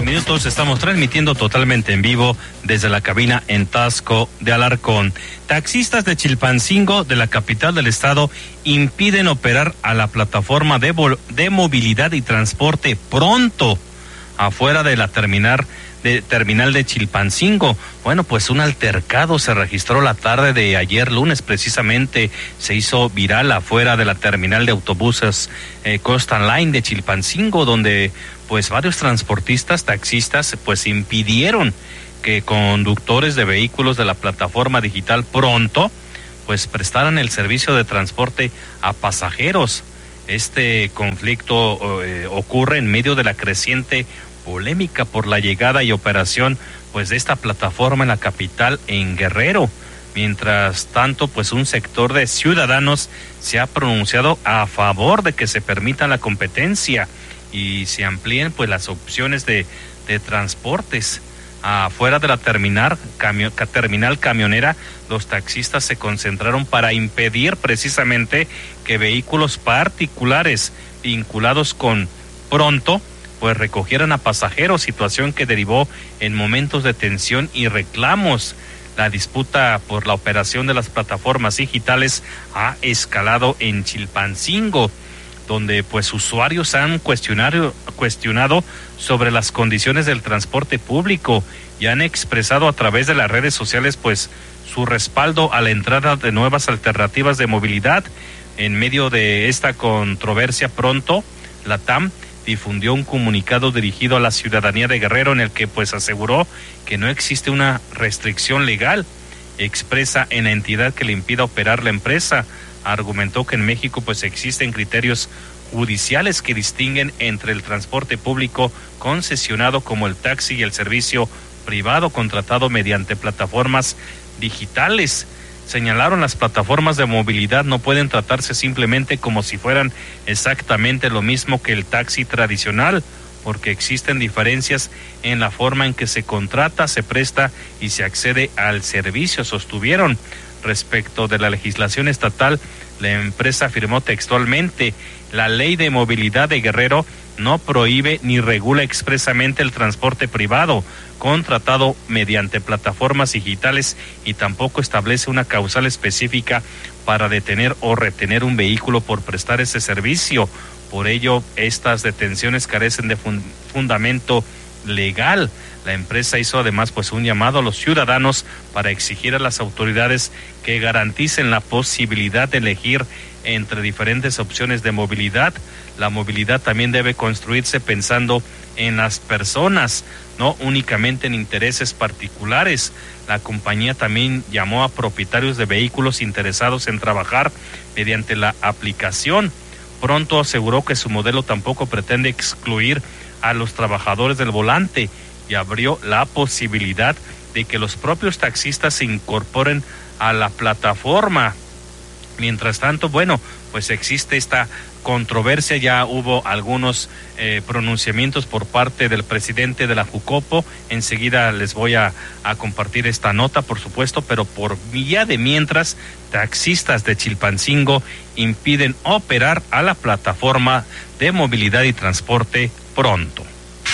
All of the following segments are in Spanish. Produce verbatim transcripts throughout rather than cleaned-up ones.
minutos estamos transmitiendo totalmente en vivo desde la cabina en Taxco de Alarcón. Taxistas de Chilpancingo, de la capital del estado, impiden operar a la plataforma de, de movilidad y transporte Pronto, afuera de la terminal de terminal de Chilpancingo. Bueno, pues un altercado se registró la tarde de ayer lunes, precisamente se hizo viral afuera de la terminal de autobuses eh, Coastal Line de Chilpancingo, donde pues varios transportistas, taxistas, pues impidieron que conductores de vehículos de la plataforma digital Pronto pues prestaran el servicio de transporte a pasajeros. Este conflicto eh, ocurre en medio de la creciente polémica por la llegada y operación pues de esta plataforma en la capital, en Guerrero. Mientras tanto, pues un sector de ciudadanos se ha pronunciado a favor de que se permita la competencia y se amplíen pues las opciones de, de transportes. Afuera de la terminal, camio, terminal camionera, los taxistas se concentraron para impedir precisamente que vehículos particulares vinculados con Pronto pues recogieran a pasajeros, situación que derivó en momentos de tensión y reclamos. La disputa por la operación de las plataformas digitales ha escalado en Chilpancingo, donde pues usuarios han cuestionado, cuestionado sobre las condiciones del transporte público y han expresado a través de las redes sociales pues su respaldo a la entrada de nuevas alternativas de movilidad. En medio de esta controversia, Pronto, la T A M difundió un comunicado dirigido a la ciudadanía de Guerrero en el que pues aseguró que no existe una restricción legal expresa en la entidad que le impida operar la empresa. Argumentó que en México pues existen criterios judiciales que distinguen entre el transporte público concesionado como el taxi y el servicio privado contratado mediante plataformas digitales. Señalaron las plataformas de movilidad no pueden tratarse simplemente como si fueran exactamente lo mismo que el taxi tradicional, porque existen diferencias en la forma en que se contrata, se presta y se accede al servicio, sostuvieron. Respecto de la legislación estatal, la empresa afirmó textualmente: la ley de movilidad de Guerrero no prohíbe ni regula expresamente el transporte privado contratado mediante plataformas digitales y tampoco establece una causal específica para detener o retener un vehículo por prestar ese servicio. Por ello, estas detenciones carecen de fun- fundamento legal. La empresa hizo además pues un llamado a los ciudadanos para exigir a las autoridades que garanticen la posibilidad de elegir entre diferentes opciones de movilidad. La movilidad también debe construirse pensando en las personas, no únicamente en intereses particulares. La compañía también llamó a propietarios de vehículos interesados en trabajar mediante la aplicación. Pronto aseguró que su modelo tampoco pretende excluir a los trabajadores del volante y abrió la posibilidad de que los propios taxistas se incorporen a la plataforma. Mientras tanto, bueno, pues existe esta controversia, ya hubo algunos eh, pronunciamientos por parte del presidente de la Jucopo. Enseguida les voy a, a compartir esta nota, por supuesto, pero por vía de mientras, taxistas de Chilpancingo impiden operar a la plataforma de movilidad y transporte Pronto.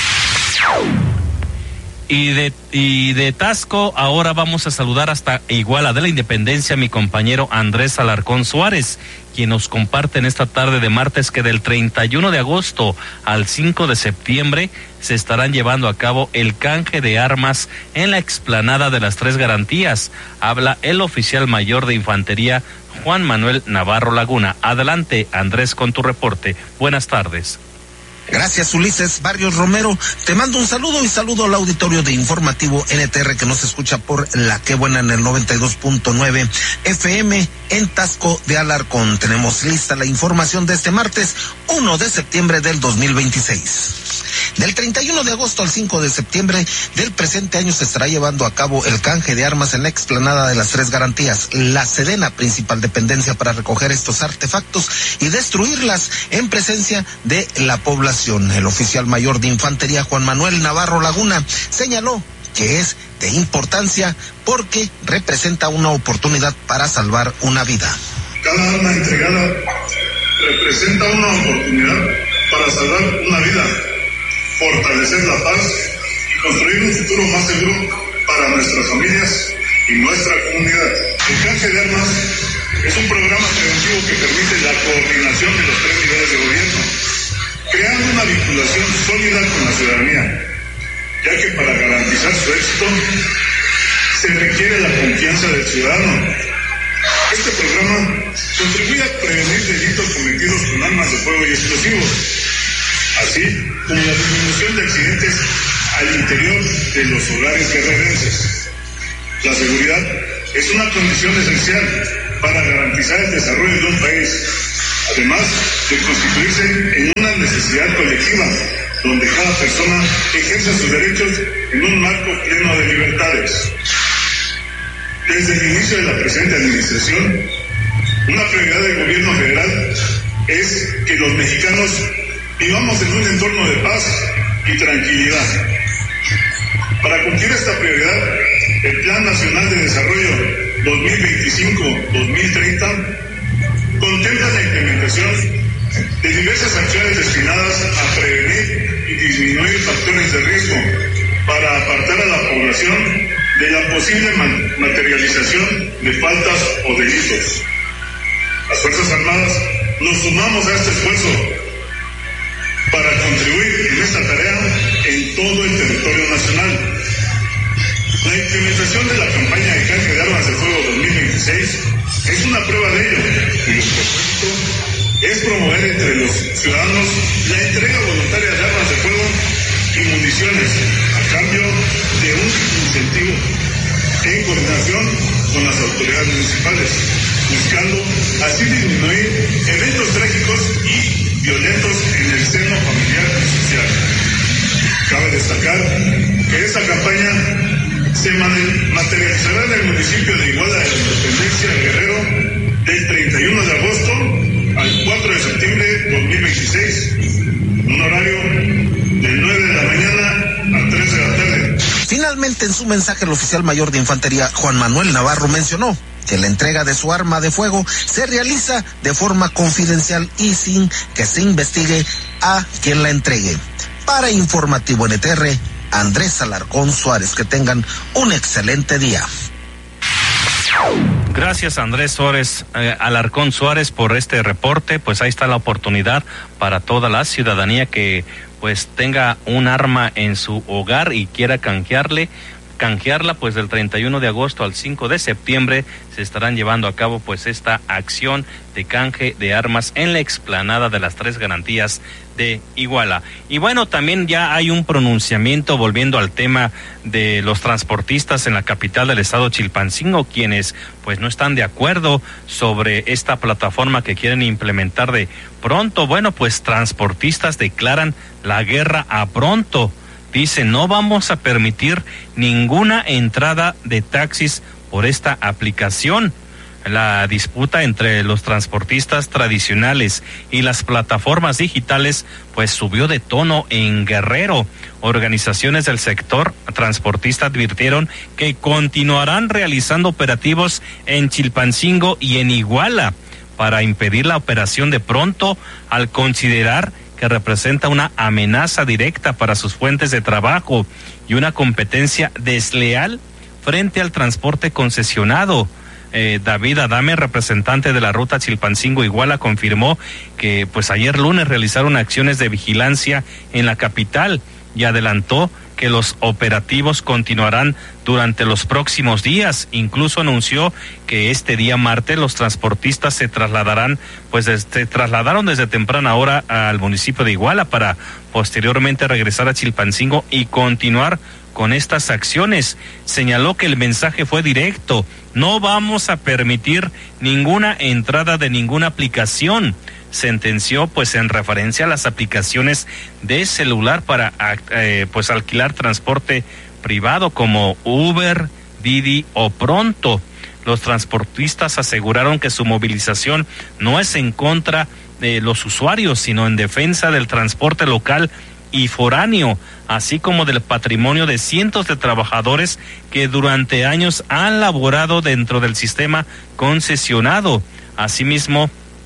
Y de, y de Taxco ahora vamos a saludar hasta Iguala de la Independencia a mi compañero Andrés Alarcón Suárez, quien nos comparte en esta tarde de martes que del treinta y uno de agosto al cinco de septiembre se estarán llevando a cabo el canje de armas en la explanada de las Tres Garantías. Habla el oficial mayor de infantería Juan Manuel Navarro Laguna. Adelante, Andrés, con tu reporte. Buenas tardes. Gracias, Ulises Barrios Romero. Te mando un saludo y saludo al auditorio de Informativo N T R que nos escucha por La Que Buena en el noventa y dos punto nueve F M en Taxco de Alarcón. Tenemos lista la información de este martes uno de septiembre del dos mil veintiséis. Del treinta y uno de agosto al cinco de septiembre del presente año se estará llevando a cabo el canje de armas en la explanada de las Tres Garantías, la Sedena, principal dependencia para recoger estos artefactos y destruirlas en presencia de la población. El oficial mayor de infantería Juan Manuel Navarro Laguna señaló que es de importancia porque representa una oportunidad para salvar una vida. Cada arma entregada representa una oportunidad para salvar una vida, fortalecer la paz y construir un futuro más seguro para nuestras familias y nuestra comunidad. El canje de armas es un programa preventivo que permite la coordinación de los tres niveles de gobierno, creando una vinculación sólida con la ciudadanía, ya que para garantizar su éxito se requiere la confianza del ciudadano. Este programa contribuye a prevenir delitos cometidos con armas de fuego y explosivos, así como la disminución de accidentes al interior de los hogares guerrerenses. La seguridad es una condición esencial para garantizar el desarrollo de un país, además de constituirse en una necesidad colectiva, donde cada persona ejerce sus derechos en un marco pleno de libertades. Desde el inicio de la presente administración, una prioridad del gobierno federal es que los mexicanos vivamos en un entorno de paz y tranquilidad. Para cumplir esta prioridad, el Plan Nacional de Desarrollo dos mil veinticinco a dos mil treinta contempla la implementación de diversas acciones destinadas a prevenir y disminuir factores de riesgo para apartar a la población de la posible materialización de faltas o delitos. Las Fuerzas Armadas nos sumamos a este esfuerzo para contribuir en esta tarea en todo el territorio nacional. La implementación de la campaña de canje de armas de fuego dos mil veintiséis es una prueba de ello, y el propósito es promover entre los ciudadanos la entrega voluntaria de armas de fuego y municiones a cambio de un incentivo en coordinación con las autoridades municipales, buscando así disminuir eventos trágicos y violentos en el seno familiar y social. Cabe destacar que esta campaña se materializará en el municipio de Iguala de la Independencia, Guerrero, del treinta y uno de agosto al cuatro de septiembre de dos mil veintiséis, un horario del nueve de la mañana a tres de la tarde. Finalmente, en su mensaje, el oficial mayor de infantería Juan Manuel Navarro mencionó que la entrega de su arma de fuego se realiza de forma confidencial y sin que se investigue a quien la entregue. Para Informativo N T R, Andrés Alarcón Suárez. Que tengan un excelente día. Gracias, Andrés Suárez, eh, Alarcón Suárez, por este reporte. Pues ahí está la oportunidad para toda la ciudadanía que pues tenga un arma en su hogar y quiera canjearle. canjearla, pues del treinta y uno de agosto al cinco de septiembre se estarán llevando a cabo pues esta acción de canje de armas en la explanada de las Tres Garantías de Iguala. Y bueno, también ya hay un pronunciamiento, volviendo al tema de los transportistas en la capital del estado, Chilpancingo, quienes pues no están de acuerdo sobre esta plataforma que quieren implementar de pronto. Bueno, pues transportistas declaran la guerra a Pronto. Dice, no vamos a permitir ninguna entrada de taxis por esta aplicación. La disputa entre los transportistas tradicionales y las plataformas digitales pues subió de tono en Guerrero. Organizaciones del sector transportista advirtieron que continuarán realizando operativos en Chilpancingo y en Iguala para impedir la operación de Pronto, al considerar que representa una amenaza directa para sus fuentes de trabajo y una competencia desleal frente al transporte concesionado. Eh, David Adame, representante de la ruta Chilpancingo-Iguala, confirmó que pues ayer lunes realizaron acciones de vigilancia en la capital y adelantó que los operativos continuarán durante los próximos días. Incluso anunció que este día martes los transportistas se trasladarán, pues se trasladaron desde temprana hora al municipio de Iguala para posteriormente regresar a Chilpancingo y continuar con estas acciones. Señaló que el mensaje fue directo: no vamos a permitir ninguna entrada de ninguna aplicación. Sentenció pues en referencia a las aplicaciones de celular para eh, pues alquilar transporte privado como Uber, Didi o Pronto. Los transportistas aseguraron que su movilización no es en contra de los usuarios, sino en defensa del transporte local y foráneo, así como del patrimonio de cientos de trabajadores que durante años han laborado dentro del sistema concesionado. Asimismo,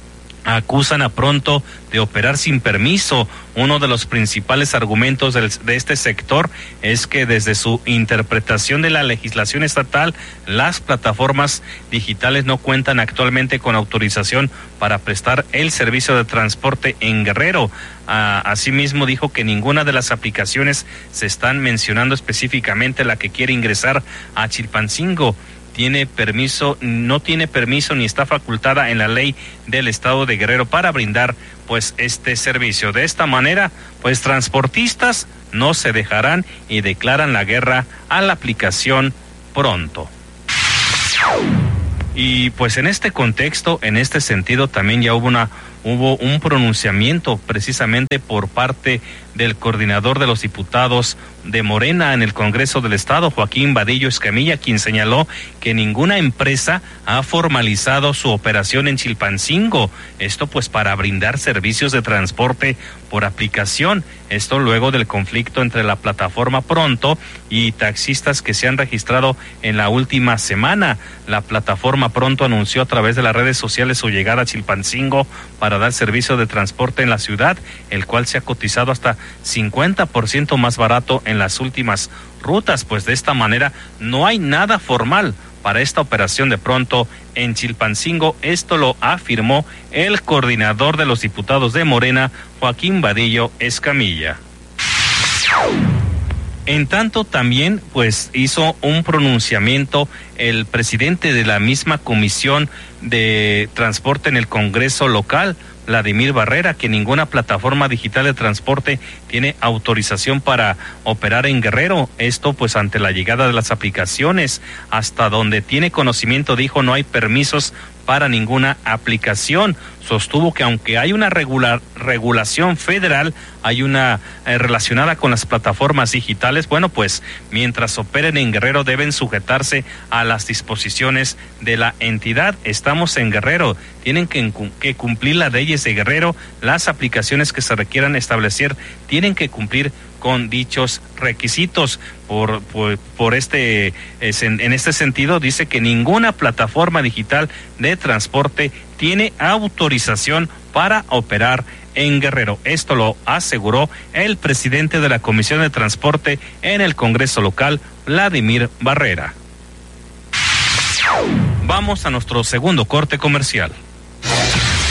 acusan a Pronto de operar sin permiso. Uno de los principales argumentos del, de este sector es que desde su interpretación de la legislación estatal, las plataformas digitales no cuentan actualmente con autorización para prestar el servicio de transporte en Guerrero. Ah, asimismo dijo que ninguna de las aplicaciones se están mencionando específicamente la que quiere ingresar a Chilpancingo. Tiene permiso, no tiene permiso ni está facultada en la ley del estado de Guerrero para brindar pues este servicio. De esta manera, pues transportistas no se dejarán y declaran la guerra a la aplicación Pronto. Y pues en este contexto, en este sentido, también ya hubo una hubo un pronunciamiento precisamente por parte del coordinador de los diputados de Morena en el Congreso del Estado, Joaquín Vadillo Escamilla, quien señaló que ninguna empresa ha formalizado su operación en Chilpancingo, esto pues para brindar servicios de transporte por aplicación, esto luego del conflicto entre la plataforma Pronto y taxistas que se han registrado en la última semana. La plataforma Pronto anunció a través de las redes sociales su llegada a Chilpancingo para dar servicio de transporte en la ciudad, el cual se ha cotizado hasta cincuenta por ciento más barato en las últimas rutas, pues de esta manera no hay nada formal para esta operación de Pronto en Chilpancingo. Esto lo afirmó el coordinador de los diputados de Morena, Joaquín Vadillo Escamilla. En tanto, también pues hizo un pronunciamiento el presidente de la misma Comisión de Transporte en el Congreso local, Vladimir Barrera, que ninguna plataforma digital de transporte tiene autorización para operar en Guerrero. Esto pues ante la llegada de las aplicaciones. Hasta donde tiene conocimiento, dijo, no hay permisos para ninguna aplicación. Sostuvo que aunque hay una regular, regulación federal, hay una eh, relacionada con las plataformas digitales, bueno, pues mientras operen en Guerrero deben sujetarse a las disposiciones de la entidad. Estamos en Guerrero, tienen que, que cumplir las leyes de Guerrero, las aplicaciones que se requieran establecer tienen que cumplir con dichos requisitos. Por, por, por este, en este sentido, dice que ninguna plataforma digital de transporte tiene autorización para operar en Guerrero. Esto lo aseguró el presidente de la Comisión de Transporte en el Congreso local, Vladimir Barrera. Vamos a nuestro segundo corte comercial.